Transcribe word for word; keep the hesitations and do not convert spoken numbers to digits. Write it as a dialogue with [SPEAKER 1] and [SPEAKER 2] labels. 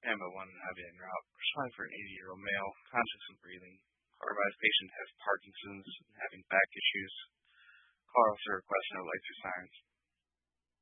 [SPEAKER 1] Ammo one heavy en route. Prescribed for an eighty-year-old male, conscious of breathing. Car advised patient has Parkinson's and having back issues. Car officer requests no lights or signs.